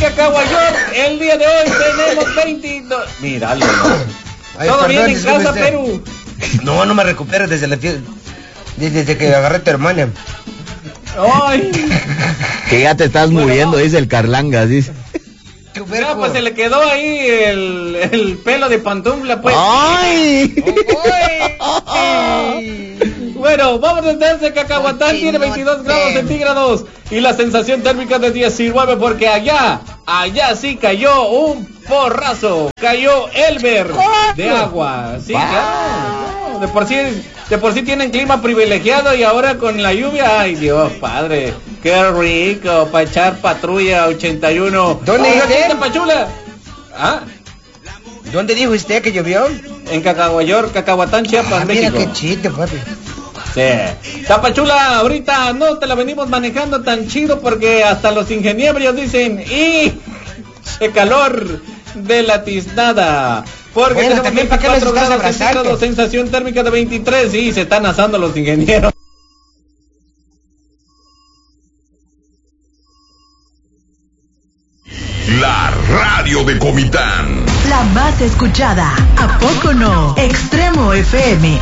Cacahuayot, el día de hoy tenemos 22. Míralo. Todo bien en casa, Perú. No me recupero desde la fiesta. Desde que agarré a tu hermana. Ay. Que ya te estás muriendo, dice el Carlangas, dice. No, pues se le quedó ahí el pelo de pantufla, pues. ¡Ay! Bueno, vamos desde Cacahuatán, tiene 22 grados centígrados y la sensación térmica de 19 porque allá sí cayó un porrazo, cayó Elber de agua, sí, claro. De por sí tienen clima privilegiado y ahora con la lluvia, ay Dios padre, qué rico para echar patrulla 81. ¿Dónde dijo usted? Pachula? ¿Ah? ¿Dónde dijo usted que llovió? En Cacahuatán, Chiapas, México. Mira qué chiste, papi. Sí. Tapachula, ahorita no te la venimos manejando tan chido porque hasta los ingenieros dicen ¡y! ¡Qué calor de la tiznada! Porque bueno, también para qué les estás abrazando. Sensación térmica de 23 y se están asando los ingenieros. La radio de Comitán. La más escuchada. ¿A poco no? Extremo FM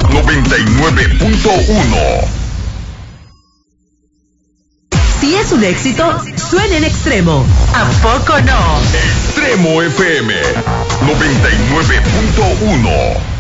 99.1. Si es un éxito, suena en Extremo. ¿A poco no? Extremo FM 99.1.